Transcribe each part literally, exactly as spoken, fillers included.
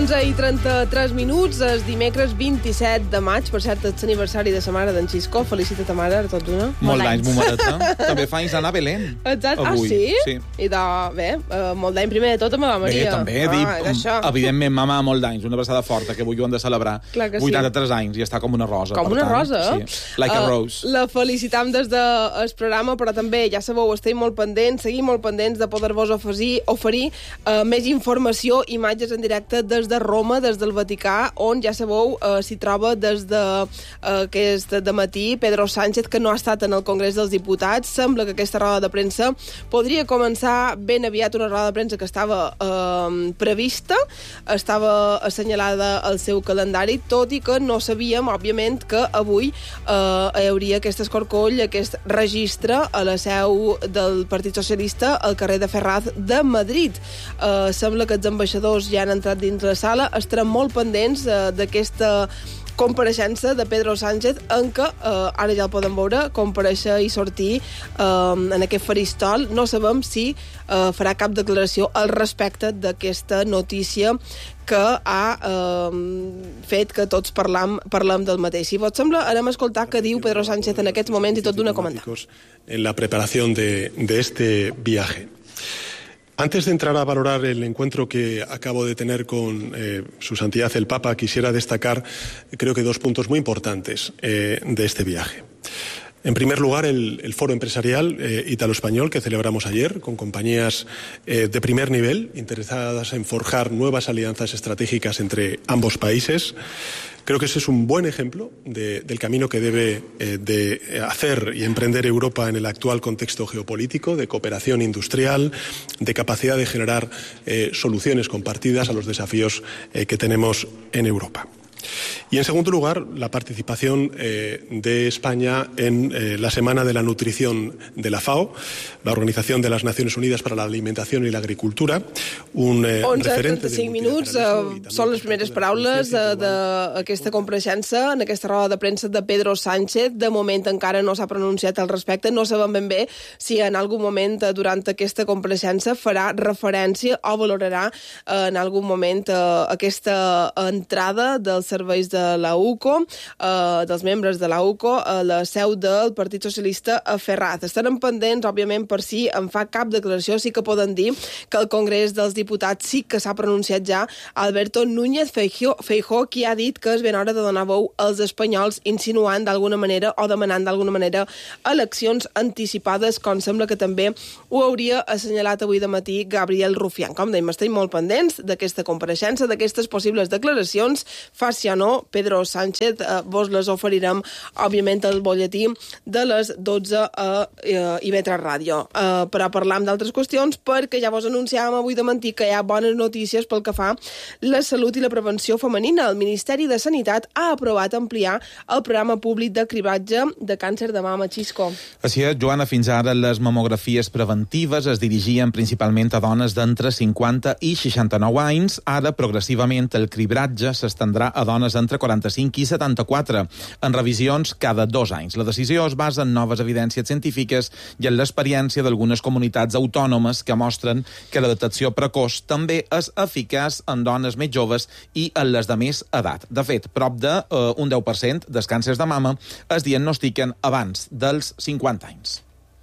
onze i trenta-tres minuts, és dimecres vint-i-set de maig. Per cert, és l'aniversari de sa mare d'en Xisco. Felicita ta mare, a tots una. Molt d'anys, momareta. També fa anys d'anar a Belén. Exacte. Ah, sí? Sí. I de, bé, uh, molt d'any primer de tot a meva Maria. Bé, també, ah, dic, evidentment, mama, molt d'anys. Una abraçada forta, que avui ho hem de celebrar. vuitanta-tres sí. anys i està com una rosa. Com una tant, rosa, eh? Sí. Like uh, a rose. La felicitam des del programa, però també, ja sabeu, estem molt pendents, seguim molt pendents de poder-vos oferir, oferir uh, més informació, imatges en directe des de Roma, des del Vaticà, on, ja sabeu, uh, s'hi troba des de uh, aquest dematí Pedro Sánchez, que no ha estat en el Congrés dels Diputats. Sembla que aquesta roda de premsa podria començar ben aviat, una roda de premsa que estava uh, prevista, estava assenyalada al seu calendari, tot i que no sabíem, òbviament, que avui uh, hi hauria aquest escorcoll, aquest registre a la seu del Partit Socialista al carrer de Ferraz de Madrid. Uh, sembla que els ambaixadors ja han entrat dins la sala. Estarem molt pendents uh, d'aquesta compareixença de Pedro Sánchez, en què, uh, ara ja el podem veure, compareixer i sortir uh, en aquest faristol. No sabem si uh, farà cap declaració al respecte d'aquesta notícia que ha uh, fet que tots parlam, parlem del mateix. Si vos sembla, anem a escoltar què diu Pedro Sánchez en aquests moments i tot d'una comentar. En la preparación de, de este viaje. Antes de entrar a valorar el encuentro que acabo de tener con eh, Su Santidad el Papa, quisiera destacar, creo que dos puntos muy importantes eh, de este viaje. En primer lugar, el, el foro empresarial eh, italo-español que celebramos ayer, con compañías eh, de primer nivel, interesadas en forjar nuevas alianzas estratégicas entre ambos países. Creo que ese es un buen ejemplo de, del camino que debe eh, de hacer y emprender Europa en el actual contexto geopolítico, de cooperación industrial, de capacidad de generar eh, soluciones compartidas a los desafíos eh, que tenemos en Europa. Y en segundo lugar, la participación eh, de España en eh, la Semana de la Nutrición de la FAO, la Organización de las Naciones Unidas para la Alimentación y la Agricultura, un eh, referente... onze i trenta-cinc minuts uh, són les primeres paraules uh, d'aquesta compareixença, en aquesta roda de premsa de Pedro Sánchez. De moment encara no s'ha pronunciat al respecte, no sabem ben bé si en algun moment uh, durant aquesta compareixença farà referència o valorarà uh, en algun moment uh, aquesta entrada dels serveis de la U C O, eh, dels membres de la U C O, a la seu del Partit Socialista a Ferraz. Estarem pendents, òbviament, per si en fa cap declaració. Sí que poden dir que el Congrés dels Diputats sí que s'ha pronunciat ja Alberto Núñez Feijóo, Feijóo, qui ha dit que és ben hora de donar veu als espanyols, insinuant d'alguna manera o demanant d'alguna manera eleccions anticipades, com sembla que també ho hauria assenyalat avui de matí Gabriel Rufián. Com dèiem, estem molt pendents d'aquesta compareixença, d'aquestes possibles declaracions. Faci o no, Pedro Sánchez, eh, vos les oferirem, òbviament, al bolletí de les dotze a eh, I V tres Ràdio. Eh, però parlam d'altres qüestions, perquè ja vos anunciàvem avui de matí que hi ha bones notícies pel que fa la salut i la prevenció femenina. El Ministeri de Sanitat ha aprovat ampliar el programa públic de cribratge de càncer de mama. Xisco. Així és, Joana, fins ara les mamografies preventives es dirigien principalment a dones d'entre cinquanta i seixanta-nou anys. Ara, progressivament, el cribratge s'estendrà a dones entre quaranta-cinc i setanta-quatre, en revisions cada dos anys. La decisió es basa en noves evidències científiques i en l'experiència d'algunes comunitats autònomes que mostren que la detecció precoç també és eficaç en dones més joves i en les de més edat. De fet, prop de eh, un deu per cent dels càncers de mama es diagnostiquen abans dels cinquanta anys.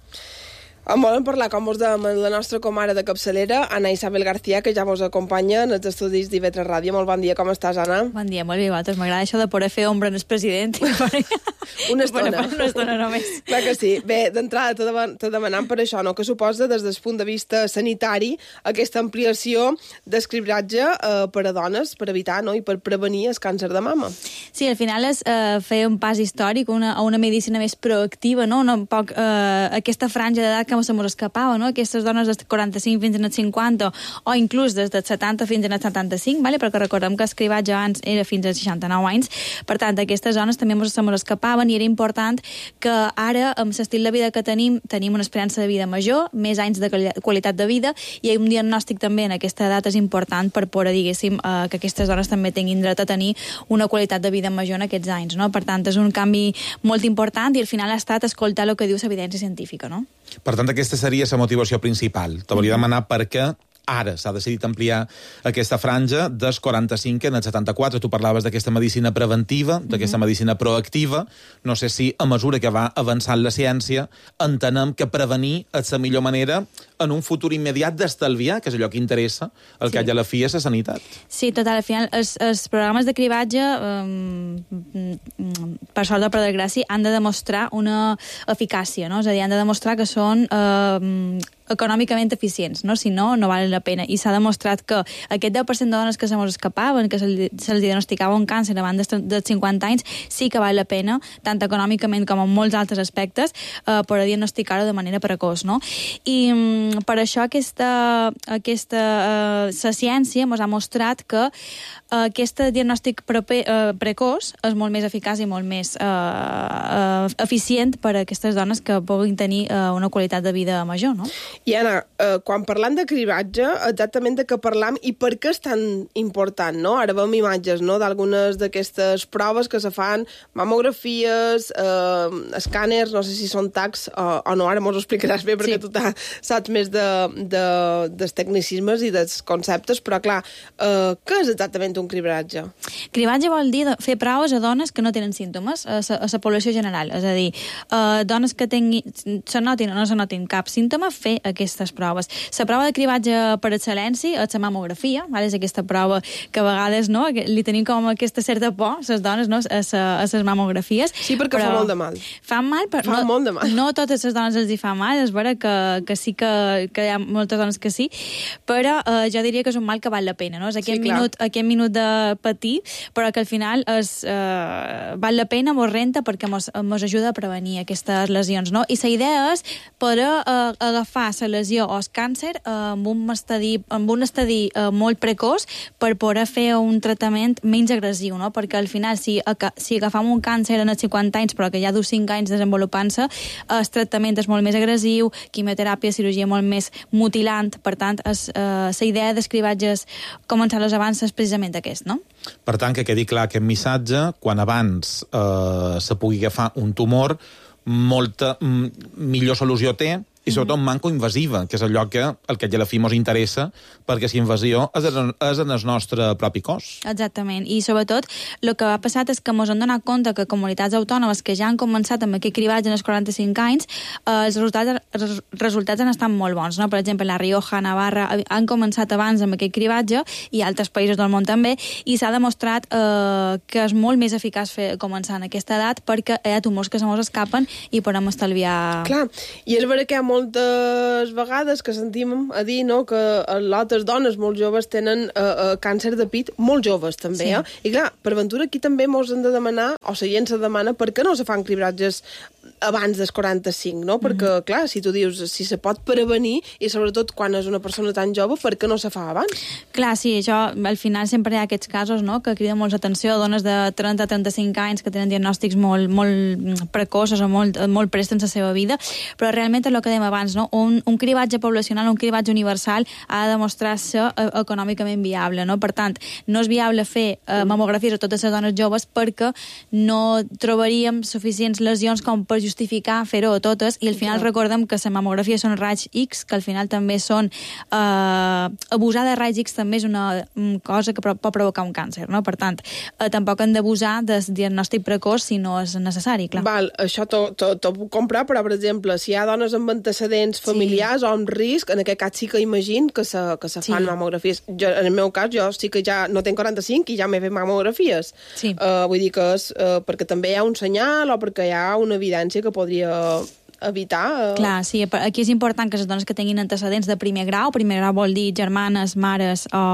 En volen parlar, com vos dèiem, la nostra comare de capçalera, Ana Isabel García, que ja vos acompanya en els estudis d'I V tres Ràdio. Molt bon dia, com estàs, Anna? Bon dia, molt bé, vosaltres. M'agrada això de poder fer ombra en el president. Una estona. Una estona només. Clar que sí. Bé, d'entrada te demanant per això, no? Que suposa, des del punt de vista sanitari, aquesta ampliació d'escribratge eh, per a dones, per evitar, no?, i per prevenir el càncer de mama. Sí, al final és eh, fer un pas històric, una, una medicina més proactiva, no? Un poc eh, aquesta franja d'edat que se mos escapava, no? Aquestes dones des de quaranta-cinc fins als cinquanta o inclús des dels setanta fins als setanta-cinc, vale? Perquè recordem que el cribatge abans era fins als seixanta-nou anys. Per tant, aquestes dones també mos, se mos escapaven i era important que ara, amb l'estil de vida que tenim, tenim una esperança de vida major, més anys de qualitat de vida i un diagnòstic també en aquesta edat és important per poder, diguéssim, eh, que aquestes dones també tinguin dret a tenir una qualitat de vida major en aquests anys, no? Per tant, és un canvi molt important i al final ha estat escoltar el que diu l'evidència científica, no? Per tant, aquesta seria la motivació principal. T'hauria de demanar per què Ara s'ha decidit ampliar aquesta franja dels quaranta-cinc en el setanta-quatre. Tu parlaves d'aquesta medicina preventiva, d'aquesta mm-hmm. medicina proactiva. No sé si a mesura que va avançant la ciència entenem que prevenir és la millor manera en un futur immediat d'estalviar, que és allò que interessa, el sí. que hi ha a la fi és la sanitat. Sí, total. Al final, els, els programes de cribatge, um, per sort o per desgràcia, han de demostrar una eficàcia, no? És a dir, han de demostrar que són um, econòmicament eficients, no? Si no, no val la pena. I s'ha demostrat que aquest deu per cent de dones que se mos escapaven, que se'ls se diagnosticava un càncer abans dels cinquanta anys, sí que val la pena, tant econòmicament com en molts altres aspectes, eh, per a diagnosticar-ho de manera precoç, no? I um, per això aquesta, aquesta eh, la ciència ens ha mostrat que eh, aquest diagnòstic pre eh, precoç és molt més eficaç i molt més eh, eh, eficient per a aquestes dones que puguin tenir eh, una qualitat de vida major, no? I Anna, eh, quan parlam de cribatge, exactament de què parlam i per què és tan important, no? Ara veiem imatges, no?, d'algunes d'aquestes proves que se fan, mamografies, eh, escàners, no sé si són tacs o, o no, ara mos ho explicaràs bé perquè sí. tu saps més de, de, dels tecnicismes i dels conceptes, però clar, eh, què és exactament un cribatge? Cribatge vol dir fer proves a dones que no tenen símptomes, a la població general, és a dir, eh, dones que tinguin, se notin o no se notin cap símptoma, fer aquestes proves. La prova de cribatge per excel·lència és la mamografia, vale? És aquesta prova que a vegades no, li tenim com aquesta certa por, les dones, no? a les mamografies. Sí, perquè fa molt de mal. Fa mal, però fa no, molt de mal. No totes les dones els hi fa mal, és vera que, que sí que, que hi ha moltes dones que sí, però eh, jo diria que és un mal que val la pena, no? És aquest, sí, minut, aquest minut de patir, però que al final és, eh, val la pena, mos renta perquè mos, mos ajuda a prevenir aquestes lesions, no? I la idea és poder eh, agafar la lesió o el càncer eh, amb un estadi, amb un estadi eh, molt precoç per poder fer un tractament menys agressiu, no? Perquè al final, si, si agafam un càncer en els cinquanta anys, però que ja du cinc anys desenvolupant-se, el tractament és molt més agressiu, quimioteràpia, cirurgia molt més mutilant, per tant, és, eh, la idea dels cribatges començar els avanços precisament aquest, no? Per tant, que quedi clar aquest missatge, quan abans eh, se pugui agafar un tumor, molta millor solució té, i sobretot manco invasiva, que és allò que el que a la fi mos interessa, perquè si invasió és, és en el nostre propi cos. Exactament, i sobretot el que ha passat és que mos hem donat compte que comunitats autònomes que ja han començat amb aquest cribatge en els quaranta-cinc anys, eh, els resultats, els resultats han estat molt bons, no? Per exemple, la Rioja, Navarra han començat abans amb aquest cribatge i altres països del món també, i s'ha demostrat eh, que és molt més eficaç fer, començar en aquesta edat perquè hi ha tumors que se mos escapen i podem estalviar... Clar, i és vera que hi ha moltes vegades que sentim a dir, no?, que l'altres dones molt joves tenen uh, uh, càncer de pit molt joves, també, sí. eh? I clar, per ventura aquí també mos hem de demanar, o la gent se demana, per què no se fan cribatges abans dels quaranta-cinc, no? Perquè, mm. clar, si tu dius, si se pot prevenir, i sobretot quan és una persona tan jove, per què no se fa abans? Clar, sí, això, al final sempre hi ha aquests casos, no?, que criden molt l'atenció, dones de trenta a trenta-cinc anys que tenen diagnòstics molt, molt precoços o molt, molt prest en la seva vida, però realment és el que dèiem abans, no? Un, un cribatge poblacional, un cribatge universal ha de demostrar-se econòmicament viable, no? Per tant, no és viable fer eh, mamografies a totes les dones joves perquè no trobaríem suficients lesions com per justificar fer-ho a totes, i al final sí. recordem que la mamografia són raigs X, que al final també són... Eh, abusar de raigs X també és una cosa que pot provocar un càncer, no? Per tant, eh, tampoc hem d'abusar del diagnòstic precoç si no és necessari, clar. Val, això t'ho puc comprar, però, per exemple, si hi ha dones amb antecedents familiars sí. o amb risc, en aquest cas sí que imagino que se, que se fan sí. mamografies. Jo, en el meu cas, jo sí que ja no tenc quaranta-cinc i ja m'he fet mamografies. Sí. Uh, vull dir que és uh, perquè també hi ha un senyal o perquè hi ha una evidència que podria evitar... Uh... Clar, sí, aquí és important que les dones que tinguin antecedents de primer grau, primer grau vol dir germanes, mares o...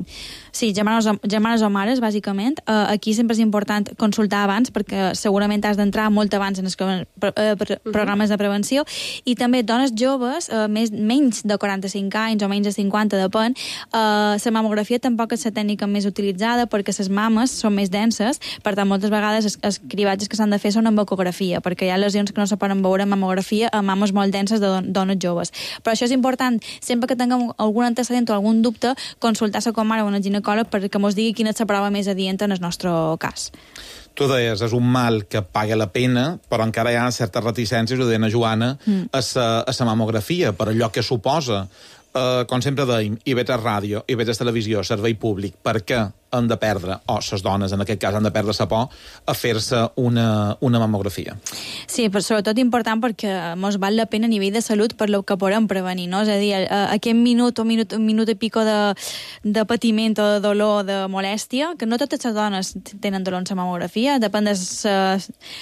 Sí, germanes o, germanes o mares, bàsicament. Uh, aquí sempre és important consultar abans, perquè segurament has d'entrar molt abans en els programes de prevenció. I també dones joves, uh, més, menys de quaranta-cinc anys o menys de cinquanta, depèn, uh, la mamografia tampoc és la tècnica més utilitzada perquè les mames són més denses, per tant, moltes vegades els, els cribatges que s'han de fer són amb ecografia, perquè hi ha lesions que no se poden veure en mamografia a mames molt denses de don dones joves. Però això és important, sempre que tinguem algun antecedent o algun dubte, consultar-se com ara una ginecòloga perquè mos digui quina és la prova més adient en el nostre cas. Tu deies, és un mal que paga la pena, però encara hi ha certes reticències, ho deia Joana, mm. a la mamografia, per allò que suposa Uh, com sempre dèiem, I V tres Ràdio, I V tres Televisió, servei públic, per què han de perdre, o les dones en aquest cas han de perdre la por, a fer-se una, una mamografia? Sí, però sobretot important perquè mos val la pena a nivell de salut per lo que podem prevenir, no? És a dir, aquest minut o minut, un minut i pico de, de patiment o de dolor, de molèstia, que no totes les dones tenen dolor en la mamografia, depèn de la,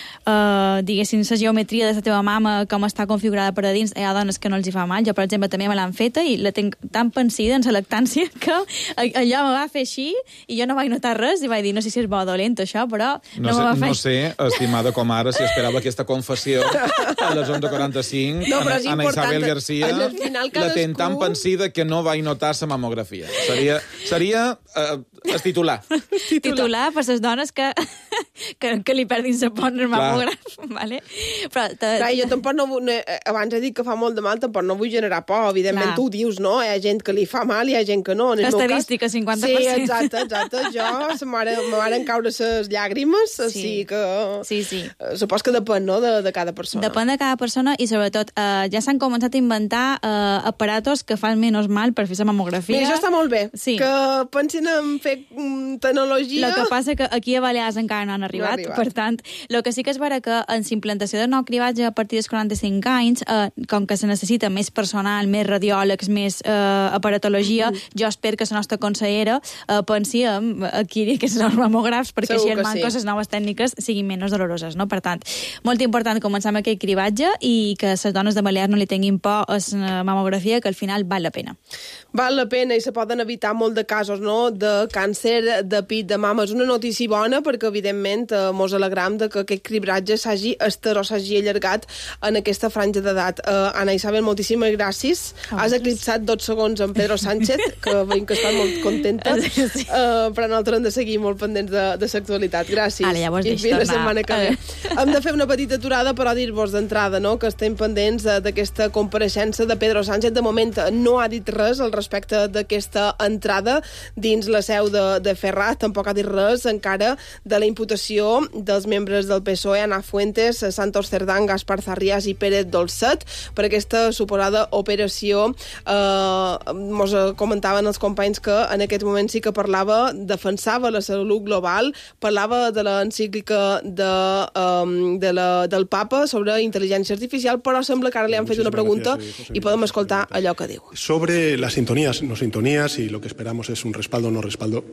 uh, diguéssim, la geometria de la teva mama, com està configurada per a dins. Hi ha dones que no els hi fa mal, jo per exemple també me l'han feta i la tinc tan pensida en la lactància que allò me va fer així i jo no vaig notar res i vaig dir, no sé si és bo o dolent això, però no, no sé, me va fer... No sé, estimada comare, si esperava aquesta confessió a les onze quaranta-cinc, no, Ana, Ana Isabel García final, la ten tan pensida que no vaig notar la mamografia. Seria, seria uh, el titular. titular. Titular per les dones que, que, que li perdin la por en el mamògraf. Vale? Però te... Clar, jo tampoc no vull... Abans he dit que fa molt de mal, tampoc no vull generar por. Evidentment, clar, tu ho dius, no? Hi ha gent que li fa mal, hi ha gent que no. En el Estadística, cas... cinquanta per cent. Sí, exacte, exacte. Jo, se me van caure les llàgrimes, sí. Així que... Sí, sí. Supos que depèn, no?, de, de cada persona. Depèn de cada persona i, sobretot, eh, ja s'han començat a inventar eh, aparatos que fan menys mal per fer la mamografia. Mira, això està molt bé. Sí. Que pensin en fer um, tecnologia... El que passa que aquí a Balears encara no han arribat. No arribat. Per tant, el que sí que és vera que en la implantació de nou cribatge a partir dels quaranta-cinc anys, eh, com que se necessita més personal, més radiòlegs, més eh, aparatologia, mm. jo espero que la nostra consellera eh, pensi en adquirir aquests nous mamògrafs perquè Segur així el manco, sí, les noves tècniques siguin menys doloroses, no? Per tant, molt important començar amb aquest cribatge i que les dones de Balears no li tinguin por a la mamografia, que al final val la pena. Val la pena i se poden evitar molt de casos, no?, de càncer de pit, de mama. És una notícia bona perquè, evidentment, eh, mos alegram de que aquest cribratge s'hagi ester o s'hagi allargat en aquesta franja d'edat. Uh, Ana Isabel, moltíssimes gràcies. Oh, Has eclipsat dos segons en Pedro Sánchez, que veiem que està molt contenta, sí. uh, però nosaltres hem de seguir molt pendents de, de l'actualitat. Gràcies. Ara, llavors I fins la setmana que ve. Hem de fer una petita aturada, però dir-vos d'entrada, no?, que estem pendents d'aquesta compareixença de Pedro Sánchez. De moment no ha dit res al respecte d'aquesta entrada dins la seu de, de Ferraz. Tampoc ha dit res encara de la imputació dels membres del P S O E, Ana Fuentes, Santos Cerdán, Gaspar Zarrias i Pérez Dolcet, per aquesta suposada operació. Eh, mos comentaven els companys que en aquest moment sí que parlava, defensava la salut global, parlava de l'encíclica de, um, de la, del Papa sobre intel·ligència artificial, però sembla que ara li han fet una pregunta i podem escoltar allò que diu. Sobre las sintonías, no sintonías, y lo que esperamos es un respaldo o no respaldo.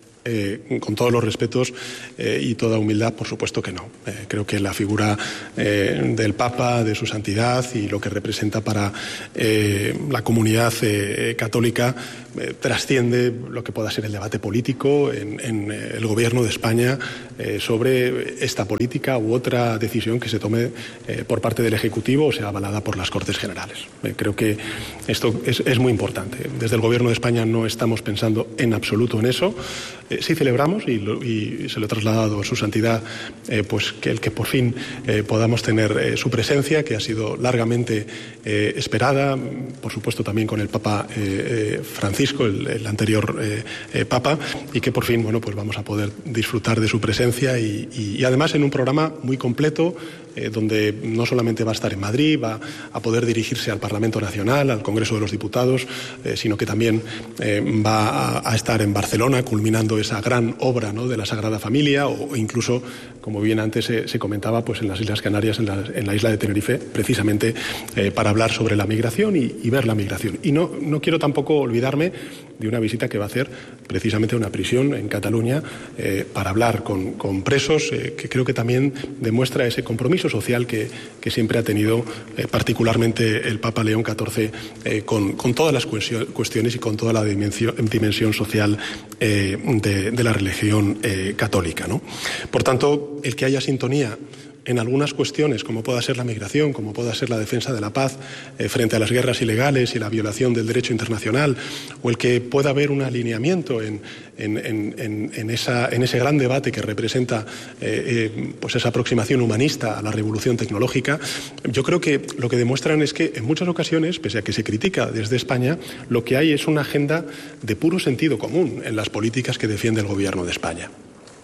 Eh, con todos los respetos eh, y toda humildad, por supuesto que no. Eh, creo que la figura eh, del Papa, de su santidad y lo que representa para eh, la comunidad eh, católica eh, trasciende lo que pueda ser el debate político en, en eh, el gobierno de España eh, sobre esta política u otra decisión que se tome eh, por parte del Ejecutivo o sea avalada por las Cortes Generales. Eh, creo que esto es, es muy importante. Desde el gobierno de España no estamos pensando en absoluto en eso. Eh, sí celebramos, y, lo, y se lo he trasladado a su santidad, eh, pues que el que por fin eh, podamos tener eh, su presencia, que ha sido largamente eh, esperada, por supuesto también con el Papa eh, Francisco, el, el anterior eh, eh, Papa, y que por fin, bueno, pues vamos a poder disfrutar de su presencia y, y, y además en un programa muy completo, eh, donde no solamente va a estar en Madrid, va a poder dirigirse al Parlamento Nacional, al Congreso de los Diputados, eh, sino que también eh, va a, a estar en Barcelona, culminando esa gran obra, ¿no?, de la Sagrada Familia, o incluso, como bien antes se, se comentaba, pues en las Islas Canarias, en la, en la isla de Tenerife, precisamente eh, para hablar sobre la migración y, y ver la migración. Y no, no quiero tampoco olvidarme de una visita que va a hacer precisamente a una prisión en Cataluña eh, para hablar con, con presos, eh, que creo que también demuestra ese compromiso social que, que siempre ha tenido eh, particularmente el Papa León catorce eh, con, con todas las cuestiones y con toda la dimensión, dimensión social eh, de, de la religión eh, católica, ¿no? Por tanto, el que haya sintonía en algunas cuestiones, como pueda ser la migración, como pueda ser la defensa de la paz eh, frente a las guerras ilegales y la violación del derecho internacional, o el que pueda haber un alineamiento en, en, en, en, esa, en ese gran debate que representa eh, eh, pues esa aproximación humanista a la revolución tecnológica, yo creo que lo que demuestran es que en muchas ocasiones, pese a que se critica desde España, lo que hay es una agenda de puro sentido común en las políticas que defiende el Gobierno de España.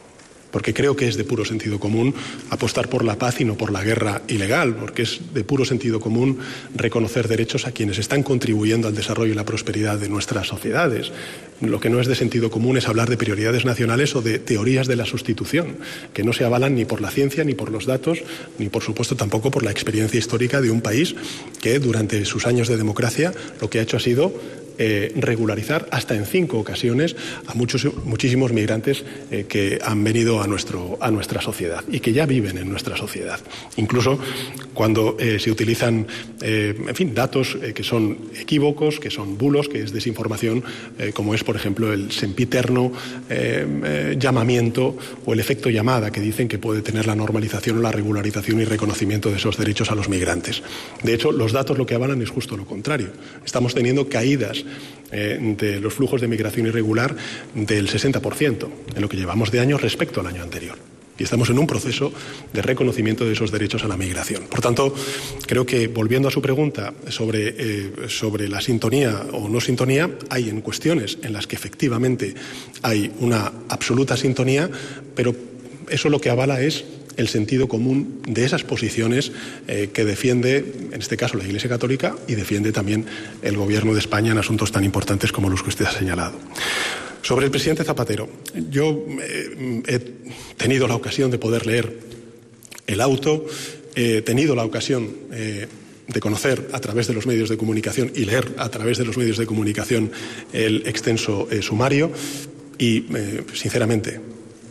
porque creo que es de puro sentido común apostar por la paz y no por la guerra ilegal, porque es de puro sentido común reconocer derechos a quienes están contribuyendo al desarrollo y la prosperidad de nuestras sociedades. Lo que no es de sentido común es hablar de prioridades nacionales o de teorías de la sustitución, que no se avalan ni por la ciencia, ni por los datos, ni por supuesto tampoco por la experiencia histórica de un país que durante sus años de democracia lo que ha hecho ha sido Eh, regularizar hasta en cinco ocasiones a muchos, muchísimos migrantes eh, que han venido a, nuestro, a nuestra sociedad y que ya viven en nuestra sociedad. Incluso cuando eh, se utilizan eh, en fin, datos eh, que son equívocos, que son bulos, que es desinformación, eh, como es, por ejemplo, el sempiterno eh, eh, llamamiento o el efecto llamada que dicen que puede tener la normalización o la regularización y reconocimiento de esos derechos a los migrantes. De hecho, los datos lo que avalan es justo lo contrario. Estamos teniendo caídas Eh, de los flujos de migración irregular del sesenta por ciento en lo que llevamos de año respecto al año anterior. Y estamos en un proceso de reconocimiento de esos derechos a la migración. Por tanto, creo que, volviendo a su pregunta sobre, eh, sobre la sintonía o no sintonía, hay en cuestiones en las que efectivamente hay una absoluta sintonía, pero eso lo que avala es el sentido común de esas posiciones eh, que defiende, en este caso, la Iglesia Católica y defiende también el Gobierno de España en asuntos tan importantes como los que usted ha señalado. Sobre el presidente Zapatero, yo eh, he tenido la ocasión de poder leer el auto, he tenido la ocasión eh, de conocer a través de los medios de comunicación y leer a través de los medios de comunicación el extenso eh, sumario y, eh, sinceramente,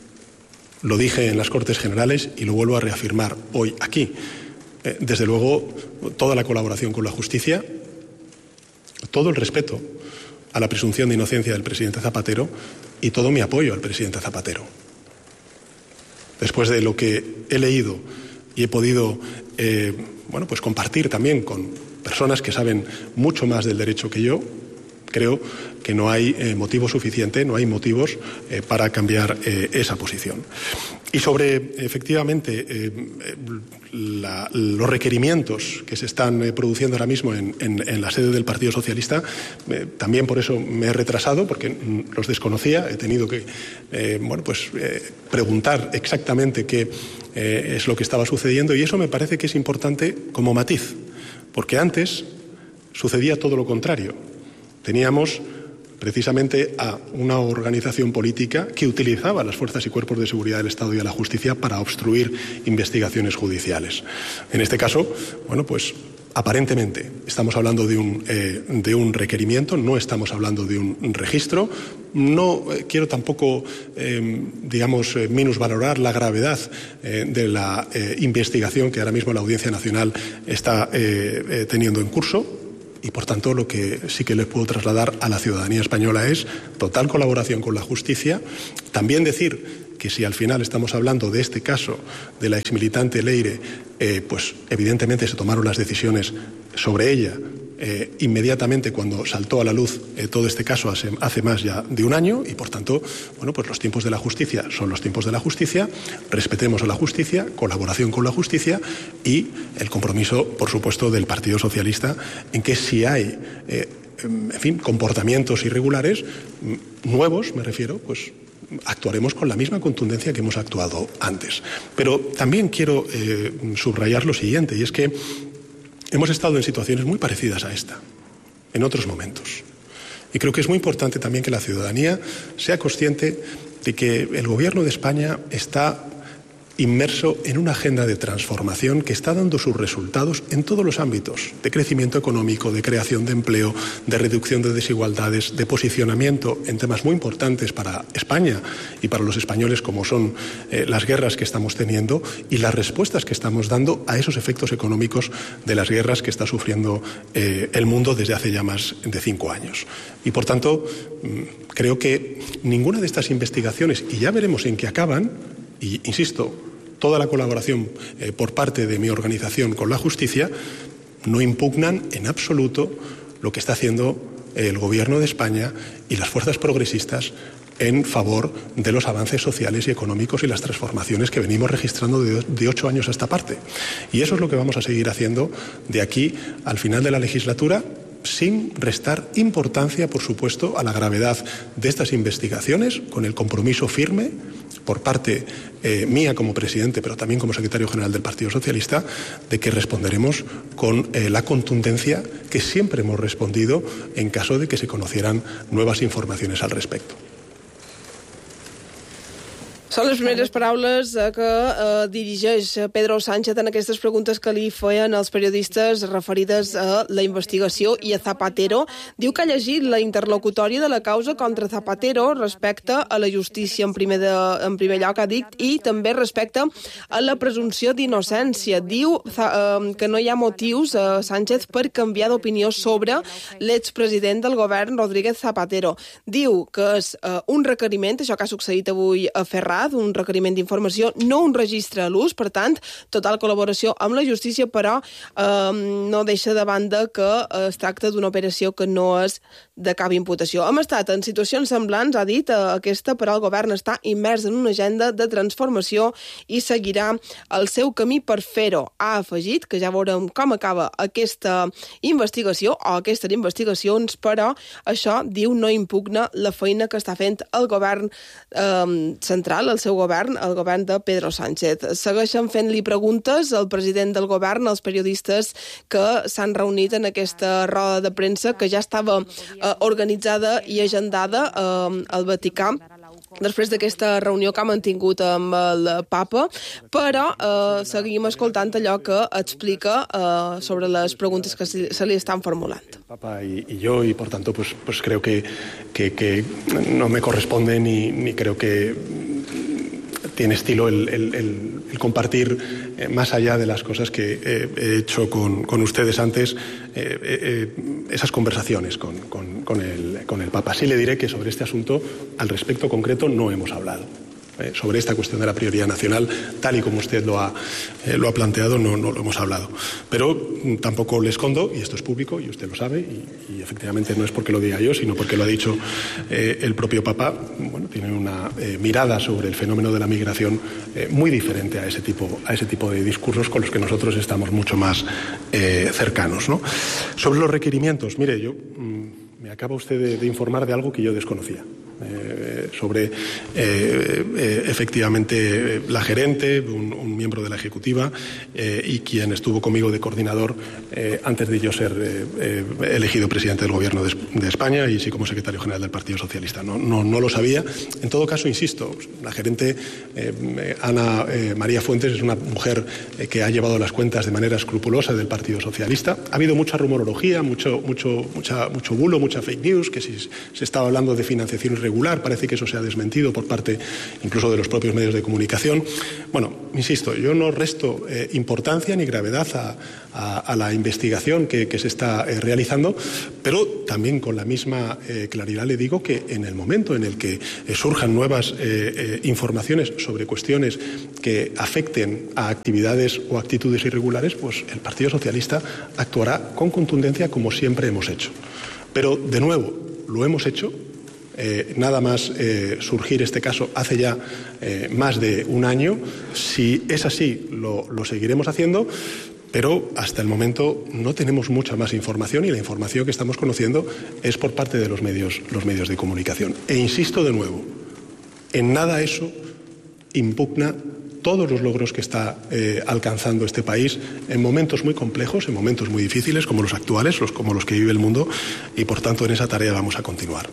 lo dije en las Cortes Generales y lo vuelvo a reafirmar hoy aquí. Eh, desde luego, toda la colaboración con la justicia, todo el respeto a la presunción de inocencia del presidente Zapatero y todo mi apoyo al presidente Zapatero. Después de lo que he leído y he podido eh, bueno, pues compartir también con personas que saben mucho más del derecho que yo, creo que no hay eh, motivo suficiente, no hay motivos eh, para cambiar eh, esa posición. Y sobre, efectivamente, eh, la, los requerimientos que se están eh, produciendo ahora mismo en, en, en la sede del Partido Socialista, eh, también por eso me he retrasado, porque los desconocía, he tenido que eh, bueno, pues, eh, preguntar exactamente qué eh, es lo que estaba sucediendo, y eso me parece que es importante como matiz, porque antes sucedía todo lo contrario. Teníamos precisamente a una organización política que utilizaba a las fuerzas y cuerpos de seguridad del Estado y a la justicia para obstruir investigaciones judiciales. En este caso, bueno, pues aparentemente estamos hablando de un, eh, de un requerimiento, no estamos hablando de un registro. No eh, quiero tampoco, eh, digamos, eh, minusvalorar la gravedad eh, de la eh, investigación que ahora mismo la Audiencia Nacional está eh, eh, teniendo en curso. Y, por tanto, lo que sí que les puedo trasladar a la ciudadanía española es total colaboración con la justicia. También decir que si al final estamos hablando de este caso de la exmilitante Leire, eh, pues evidentemente se tomaron las decisiones sobre ella eh, inmediatamente cuando saltó a la luz eh, todo este caso hace, hace más ya de un año y, por tanto, bueno, pues los tiempos de la justicia son los tiempos de la justicia, respetemos a la justicia, colaboración con la justicia y el compromiso, por supuesto, del Partido Socialista en que si hay, eh, en fin, comportamientos irregulares, nuevos, me refiero, pues actuaremos con la misma contundencia que hemos actuado antes. Pero también quiero eh, subrayar lo siguiente, y es que hemos estado en situaciones muy parecidas a esta, en otros momentos. Y creo que es muy importante también que la ciudadanía sea consciente de que el Gobierno de España está inmerso en una agenda de transformación que está dando sus resultados en todos los ámbitos, de crecimiento económico, de creación de empleo, de reducción de desigualdades, de posicionamiento en temas muy importantes para España y para los españoles, como son eh, las guerras que estamos teniendo y las respuestas que estamos dando a esos efectos económicos de las guerras que está sufriendo eh, el mundo desde hace ya más de cinco años. Y, por tanto, creo que ninguna de estas investigaciones, y ya veremos en qué acaban, y insisto, toda la colaboración eh, por parte de mi organización con la justicia, no impugnan en absoluto lo que está haciendo el Gobierno de España y las fuerzas progresistas en favor de los avances sociales y económicos y las transformaciones que venimos registrando de, de ocho años a esta parte. Y eso es lo que vamos a seguir haciendo de aquí al final de la legislatura, sin restar importancia, por supuesto, a la gravedad de estas investigaciones, con el compromiso firme por parte eh, mía como presidente, pero también como secretario general del Partido Socialista, de que responderemos con eh, la contundencia que siempre hemos respondido en caso de que se conocieran nuevas informaciones al respecto. Són les primeres paraules que eh, dirigeix Pedro Sánchez en aquestes preguntes que li feien els periodistes referides a la investigació i a Zapatero. Diu que ha llegit la interlocutòria de la causa contra Zapatero respecte a la justícia en primer, de, en primer lloc, ha dit, i també respecte a la presumpció d'innocència. Diu eh, que no hi ha motius, eh, Sánchez, per canviar d'opinió sobre l'expresident del govern, Rodríguez Zapatero. Diu que és eh, un requeriment, això que ha succeït avui a Ferraz, un requeriment d'informació, no un registre a l'ús, per tant, total col·laboració amb la justícia, però eh, no deixa de banda que es tracta d'una operació que no és de cap imputació. Hem estat en situacions semblants, ha dit, eh, aquesta, però el govern està immers en una agenda de transformació i seguirà el seu camí per fer-ho. Ha afegit que ja veurem com acaba aquesta investigació o aquestes investigacions, però això, diu, no impugna la feina que està fent el govern eh, central, el seu govern, el govern de Pedro Sánchez. Segueixen fent-li preguntes al president del govern, als periodistes que s'han reunit en aquesta roda de premsa que ja estava eh, organitzada i agendada eh, al Vaticà després d'aquesta reunió que ha mantingut amb el papa, però eh, seguim escoltant allò que explica eh, sobre les preguntes que se li estan formulant. El Papa y, y yo, y por tanto, pues, pues creo que, que, que no me corresponde ni, ni creo que tiene estilo el, el, el, el compartir eh, más allá de las cosas que eh, he hecho con, con ustedes antes, eh, eh, esas conversaciones con, con, con, el, con el Papa. Sí le diré que sobre este asunto, al respecto concreto, no hemos hablado. Eh, sobre esta cuestión de la prioridad nacional, tal y como usted lo ha, eh, lo ha planteado, no, no lo hemos hablado. Pero mm, tampoco le escondo, y esto es público, y usted lo sabe, y, y efectivamente no es porque lo diga yo, sino porque lo ha dicho eh, el propio Papa. Bueno, tiene una eh, mirada sobre el fenómeno de la migración eh, muy diferente a ese tipo, a ese tipo de discursos con los que nosotros estamos mucho más eh, cercanos, ¿no? Sobre los requerimientos, mire, yo mm, me acaba usted de, de informar de algo que yo desconocía. Eh, sobre eh, eh, efectivamente la gerente, un, un miembro de la ejecutiva eh, y quien estuvo conmigo de coordinador eh, antes de yo ser eh, eh, elegido presidente del Gobierno de, de España y sí como secretario general del Partido Socialista. No, no, no lo sabía. En todo caso, insisto, la gerente eh, Ana eh, María Fuentes es una mujer eh, que ha llevado las cuentas de manera escrupulosa del Partido Socialista. Ha habido mucha rumorología, mucho, mucho, mucha, mucho bulo, mucha fake news, que si se estaba hablando de financiación irregular. Parece que eso se ha desmentido por parte incluso de los propios medios de comunicación. Bueno, insisto, yo no resto eh, importancia ni gravedad a, a, a la investigación que, que se está eh, realizando, pero también con la misma eh, claridad le digo que en el momento en el que eh, surjan nuevas eh, eh, informaciones sobre cuestiones que afecten a actividades o actitudes irregulares, pues el Partido Socialista actuará con contundencia como siempre hemos hecho. Pero, de nuevo, lo hemos hecho. Eh, nada más eh, surgir este caso hace ya eh, más de un año. Si es así, lo, lo seguiremos haciendo, pero hasta el momento no tenemos mucha más información y la información que estamos conociendo es por parte de los medios, los medios de comunicación. E insisto de nuevo, en nada eso impugna todos los logros que está eh, alcanzando este país en momentos muy complejos, en momentos muy difíciles como los actuales, los, como los que vive el mundo, y por tanto en esa tarea vamos a continuar.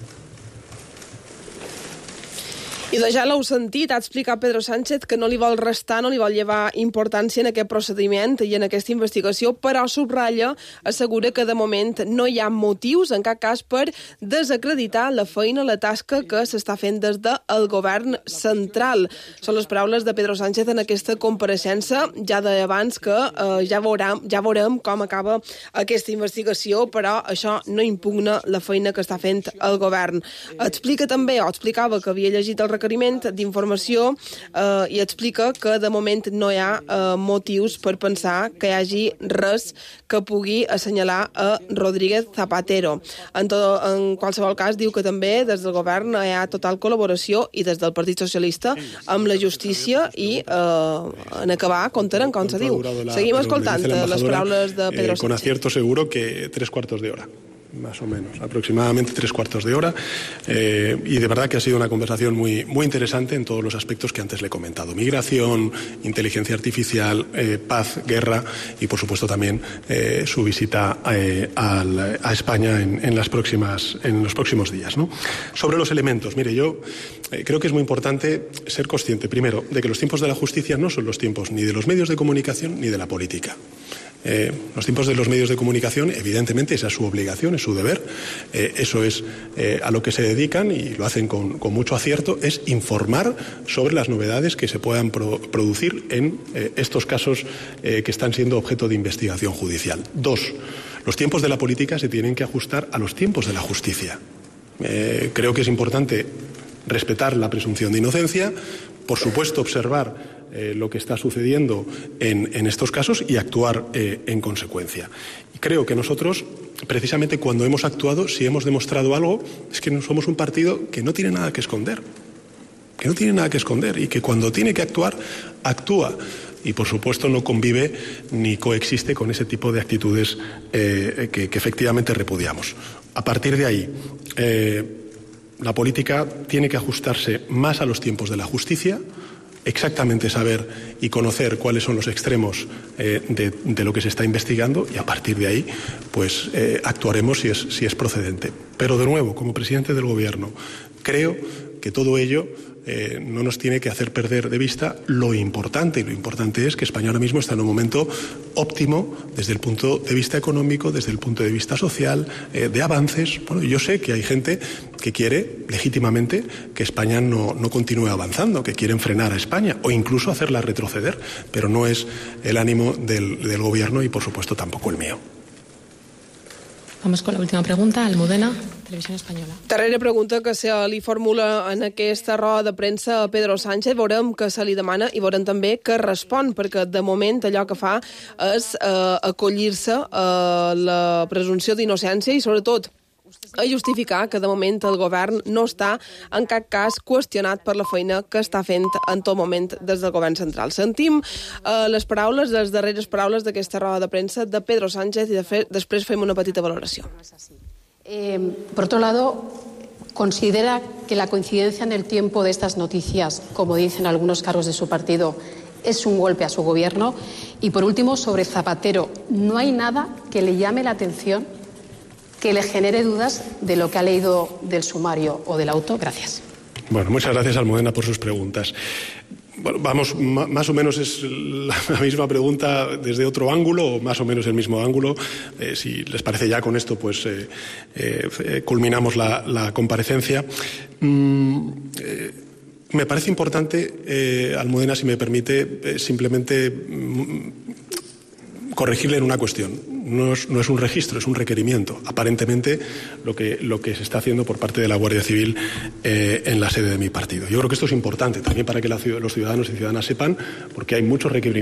I ja l'heu sentit, ha explicat Pedro Sánchez que no li vol restar, no li vol llevar importància en aquest procediment i en aquesta investigació, però subratlla, assegura que de moment no hi ha motius, en cap cas, per desacreditar la feina, la tasca que s'està fent des del govern central. Són les paraules de Pedro Sánchez en aquesta compareixença, ja deia abans que eh, ja, veurem, ja veurem com acaba aquesta investigació, però això no impugna la feina que està fent el govern. Explica també, o explicava que havia llegit el requeriment d'informació eh, i explica que de moment no hi ha eh, motius per pensar que hi hagi res que pugui assenyalar a Rodríguez Zapatero. En, tot, en qualsevol cas, diu que també des del govern hi ha total col·laboració i des del Partit Socialista amb la justícia i eh, en acabar comptaran com se diu. Seguim escoltant les paraules de Pedro Sánchez. Con acierto seguro que tres cuartos de hora. más o menos, aproximadamente tres cuartos de hora, eh, y de verdad que ha sido una conversación muy, muy interesante en todos los aspectos que antes le he comentado: migración, inteligencia artificial, eh, paz, guerra y, por supuesto, también eh, su visita eh, al, a España en, en, las próximas, en los próximos días, ¿no? Sobre los elementos, mire, yo eh, creo que es muy importante ser consciente, primero, de que los tiempos de la justicia no son los tiempos ni de los medios de comunicación ni de la política. Eh, los tiempos de los medios de comunicación, evidentemente, esa es su obligación, es su deber, eh, eso es eh, a lo que se dedican, y lo hacen con, con mucho acierto, es informar sobre las novedades que se puedan pro, producir en eh, estos casos eh, que están siendo objeto de investigación judicial. Dos, los tiempos de la política se tienen que ajustar a los tiempos de la justicia. Eh, creo que es importante respetar la presunción de inocencia, por supuesto observar Eh, lo que está sucediendo en, en estos casos y actuar eh, en consecuencia. Y creo que nosotros, precisamente cuando hemos actuado, si hemos demostrado algo, es que no somos un partido que no tiene nada que esconder, que no tiene nada que esconder y que cuando tiene que actuar, actúa. Y, por supuesto, no convive ni coexiste con ese tipo de actitudes eh, que, que efectivamente repudiamos. A partir de ahí, eh, la política tiene que ajustarse más a los tiempos de la justicia, exactamente saber y conocer cuáles son los extremos eh, de, de lo que se está investigando, y a partir de ahí pues eh, actuaremos si es, si es procedente. Pero, de nuevo, como presidente del Gobierno, creo que todo ello eh, no nos tiene que hacer perder de vista lo importante, y lo importante es que España ahora mismo está en un momento óptimo desde el punto de vista económico, desde el punto de vista social, eh, de avances. Bueno, yo sé que hay gente que quiere legítimamente que España no, no continúe avanzando, que quieren frenar a España o incluso hacerla retroceder, pero no es el ánimo del, del Gobierno y, por supuesto, tampoco el mío. Vamos con la última pregunta. Almudena, Televisió Espanyola. Darrera pregunta que se li formula en aquesta roda de premsa a Pedro Sánchez. Veurem què se li demana i veurem també què respon, perquè de moment allò que fa és eh, acollir-se a la presumpció d'innocència i, sobretot, a justificar que de moment el govern no està en cap cas qüestionat per la feina que està fent en tot moment des del govern central. Sentim eh, les paraules, les darreres paraules d'aquesta roda de premsa de Pedro Sánchez i de fe, després fem una petita valoració. Eh, por otro lado, ¿considera que la coincidencia en el tiempo de estas noticias, como dicen algunos cargos de su partido, es un golpe a su gobierno? Y por último, sobre Zapatero, ¿no hay nada que le llame la atención, que le genere dudas de lo que ha leído del sumario o del auto? Gracias. Bueno, muchas gracias, Almudena, por sus preguntas. Bueno, vamos, más o menos es la misma pregunta desde otro ángulo, o más o menos el mismo ángulo. Eh, si les parece, ya con esto pues eh, eh, culminamos la, la comparecencia. Mm, eh, me parece importante, eh, Almudena, si me permite, eh, simplemente mm, corregirle en una cuestión. No es, no es un registro, es un requerimiento. Aparentemente, lo que, lo que se está haciendo por parte de la Guardia Civil eh, en la sede de mi partido. Yo creo que esto es importante también para que la, los ciudadanos y ciudadanas sepan, porque hay muchos requerimientos